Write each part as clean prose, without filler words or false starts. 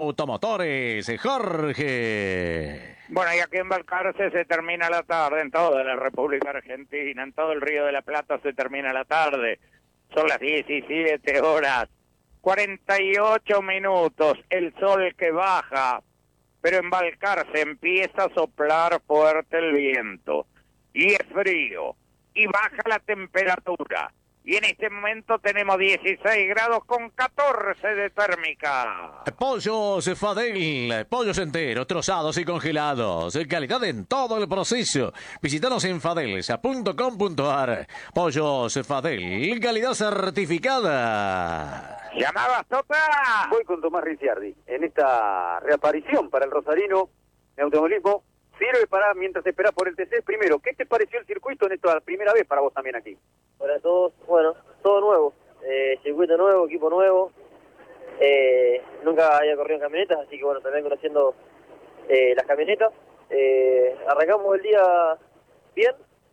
Automotores, Jorge. Bueno, y aquí en Balcarce se termina la tarde, en toda la República Argentina, en todo el Río de la Plata se termina la tarde. Son las 17 horas, 48 minutos, el sol que baja, pero en Balcarce empieza a soplar fuerte el viento, y es frío, y baja la temperatura. Y en este momento tenemos 16 grados con 14 de térmica. Pollos Fadel, pollos enteros, trozados y congelados. Calidad en todo el proceso. Visítanos en fadelsa.com.ar. Pollos Fadel, calidad certificada. ¿Llamabas, Tota? Voy con Tomás Ricciardi. En esta reaparición para el rosarino de automovilismo, sirve para, mientras esperás por el TC, primero, ¿qué te pareció el circuito en esta primera vez para vos también aquí? Para todos, bueno, todo nuevo, circuito nuevo, equipo nuevo, nunca había corrido en camionetas, así que bueno, también conociendo las camionetas. Arrancamos el día bien,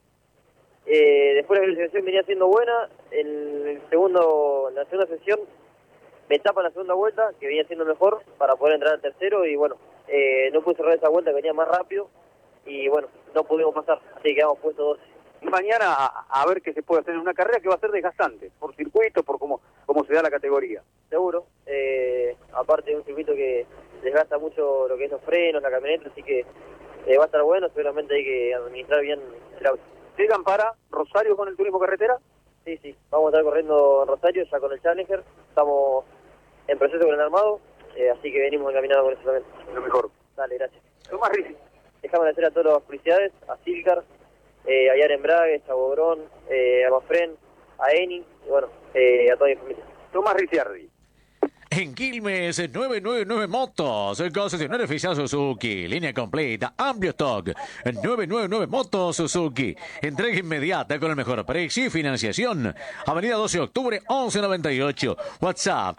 después la clasificación venía siendo buena, la segunda sesión me tapa la segunda vuelta, que venía siendo mejor para poder entrar al tercero, y bueno, no pude cerrar esa vuelta que venía más rápido, y bueno, no pudimos pasar, así que quedamos puestos 12. Mañana a ver qué se puede hacer en una carrera que va a ser desgastante, por circuito, por cómo se da la categoría. Seguro, aparte de un circuito que desgasta mucho lo que es los frenos, la camioneta, así que va a estar bueno, seguramente hay que administrar bien el auto. ¿Llegan para Rosario con el turismo carretera? Sí, vamos a estar corriendo en Rosario ya con el Challenger, estamos en proceso con el armado, así que venimos encaminados con eso también. Lo mejor. Dale, gracias. Tomás Ricci. Déjame agradecer a todas las publicidades, a Silcar, a Yar Embrague, a Bobrón, a Mafren, a Eni, y bueno, a toda mi familia. Tomás Ricciardi. En Quilmes, 999 Motos, concesionario oficial Suzuki, línea completa, amplio stock, 999 Motos Suzuki, entrega inmediata con el mejor precio y financiación, avenida 12 de octubre, 1198, WhatsApp,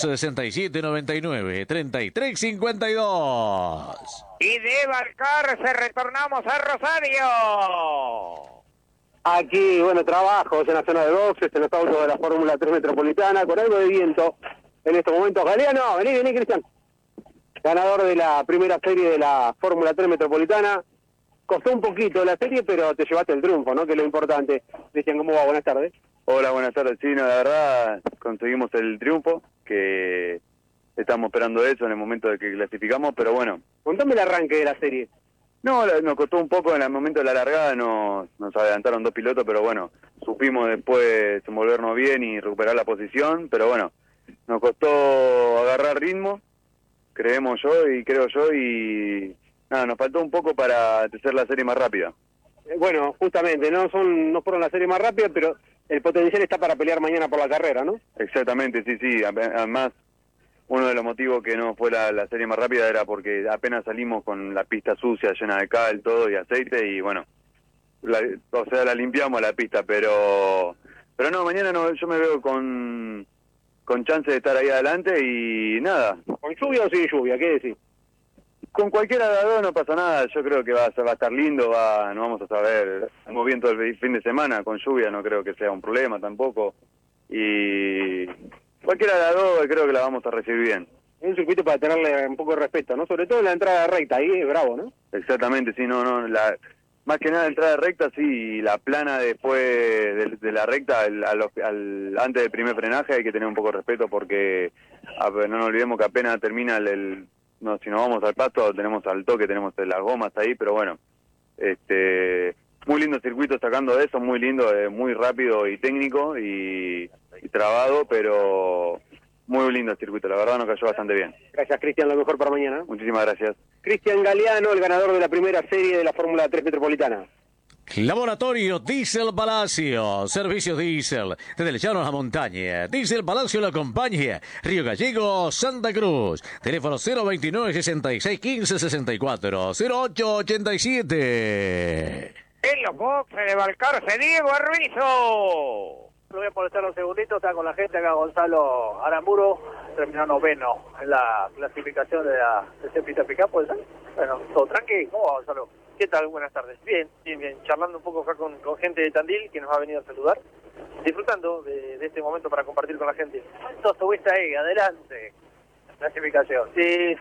1167993352. Y de Balcarce retornamos a Rosario. Aquí, bueno, trabajos en la zona de boxes, en los autos de la Fórmula 3 Metropolitana, con algo de viento. En estos momentos, Galeano, vení, Cristian. Ganador de la primera serie de la Fórmula 3 Metropolitana. Costó un poquito la serie, pero te llevaste el triunfo, ¿no? Que es lo importante. Cristian, ¿cómo va? Buenas tardes. Hola, buenas tardes, Chino. La verdad, conseguimos el triunfo, que estamos esperando eso en el momento de que clasificamos, pero bueno. Contame el arranque de la serie. No, nos costó un poco en el momento de la largada, nos adelantaron dos pilotos, pero bueno, supimos después volvernos bien y recuperar la posición, pero bueno, nos costó agarrar ritmo, creo yo, y nada, nos faltó un poco para hacer la serie más rápida. Bueno, justamente, no fueron la serie más rápida, pero el potencial está para pelear mañana por la carrera, ¿no? Exactamente, sí, además uno de los motivos que no fue la serie más rápida era porque apenas salimos con la pista sucia, llena de cal, todo y aceite, y bueno, la limpiamos la pista, pero no, mañana no, yo me veo con chance de estar ahí adelante y nada. ¿Con lluvia o sin lluvia? ¿Qué decís? Con cualquiera de las dos no pasa nada, yo creo que va a estar lindo, no vamos a saber, estamos bien todo el fin de semana, con lluvia no creo que sea un problema tampoco, y cualquiera de las dos creo que la vamos a recibir bien. Es un circuito para tenerle un poco de respeto, ¿no? Sobre todo en la entrada recta, ahí es bravo, ¿no? Exactamente, sí, más que nada entrada recta, sí, y la plana después de la recta, antes del primer frenaje hay que tener un poco de respeto porque no nos olvidemos que apenas termina si nos vamos al pasto tenemos al toque, tenemos las gomas ahí, pero bueno, muy lindo circuito sacando de eso, muy lindo, muy rápido y técnico y trabado, pero muy lindo el circuito, la verdad nos cayó bastante bien. Gracias, Cristian, lo mejor para mañana. Muchísimas gracias. Cristian Galeano, el ganador de la primera serie de la Fórmula 3 Metropolitana. Laboratorio Diesel Palacio, servicios diésel, desde el llano a la montaña. Diesel Palacio lo acompaña. Río Gallego, Santa Cruz. Teléfono 029 66 15 64 08 87. En los boxes de Balcarce, Diego Arvizo. Lo voy a molestar un segundito, está con la gente acá Gonzalo Aramburo, terminó noveno en la clasificación de la pista pick-up, ¿puede ser? Bueno, todo tranqui, ¿cómo va, Gonzalo? ¿Qué tal? Buenas tardes. Bien, charlando un poco acá con gente de Tandil que nos ha venido a saludar, disfrutando de este momento para compartir con la gente. ¿Cuánto estuviste ahí? Adelante. Clasificación. Sí,